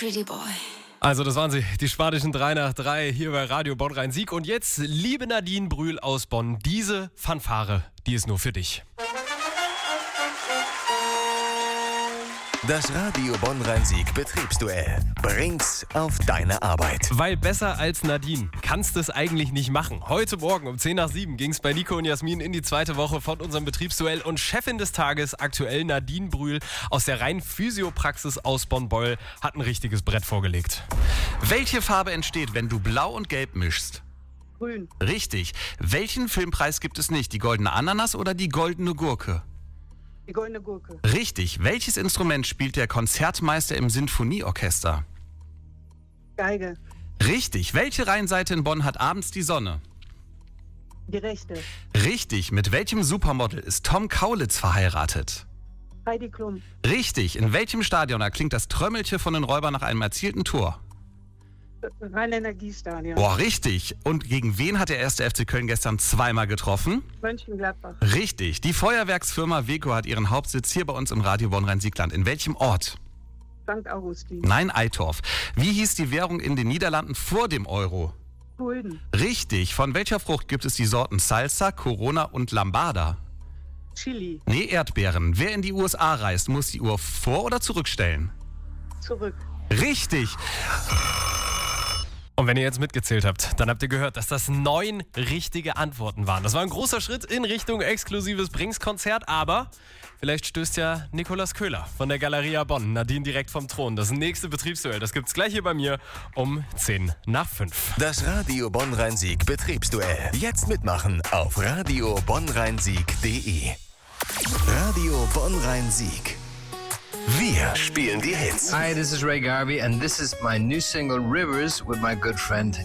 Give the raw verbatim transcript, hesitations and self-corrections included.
pretty boy. Also das waren sie, die spanischen drei nach drei hier bei Radio Bonn-Rhein-Sieg. Und jetzt, liebe Nadine Brühl aus Bonn, diese Fanfare, die ist nur für dich. Das Radio Bonn-Rhein-Sieg Betriebsduell bringt's auf deine Arbeit. Weil besser als Nadine kannst du es eigentlich nicht machen. Heute Morgen um zehn nach sieben ging es bei Nico und Jasmin in die zweite Woche von unserem Betriebsduell. Und Chefin des Tages, aktuell Nadine Brühl aus der reinen Physiopraxis aus Bonn-Beuel, hat ein richtiges Brett vorgelegt. Welche Farbe entsteht, wenn du Blau und Gelb mischst? Grün. Richtig. Welchen Filmpreis gibt es nicht? Die goldene Ananas oder die goldene Gurke? Die goldene Gurke. Richtig. Welches Instrument spielt der Konzertmeister im Sinfonieorchester? Geige. Richtig. Welche Rheinseite in Bonn hat abends die Sonne? Die rechte. Richtig. Mit welchem Supermodel ist Tom Kaulitz verheiratet? Heidi Klum. Richtig. In welchem Stadion erklingt das Trömmelchen von den Räubern nach einem erzielten Tor? Rhein-Energiestadion. Boah, richtig. Und gegen wen hat der erste F C Köln gestern zweimal getroffen? Mönchengladbach. Richtig. Die Feuerwerksfirma Weco hat ihren Hauptsitz hier bei uns im Radio Bonn-Rhein-Siegland. In welchem Ort? Sankt Augustin. Nein, Eitorf. Wie hieß die Währung in den Niederlanden vor dem Euro? Gulden. Richtig. Von welcher Frucht gibt es die Sorten Salsa, Corona und Lambada? Chili. Nee, Erdbeeren. Wer in die U S A reist, muss die Uhr vor- oder zurückstellen? Zurück. Richtig. Und wenn ihr jetzt mitgezählt habt, dann habt ihr gehört, dass das neun richtige Antworten waren. Das war ein großer Schritt in Richtung exklusives Brings-Konzert, aber vielleicht stößt ja Nikolaus Köhler von der Galeria Bonn, Nadine direkt vom Thron. Das nächste Betriebsduell, das gibt's gleich hier bei mir um zehn nach fünf. Das Radio Bonn-Rhein-Sieg Betriebsduell. Jetzt mitmachen auf radio bonn rhein sieg punkt de. Radio Bonn-Rhein-Sieg. Wir spielen die Hits. Hi, this is Ray Garvey, and this is my new single Rivers with my good friend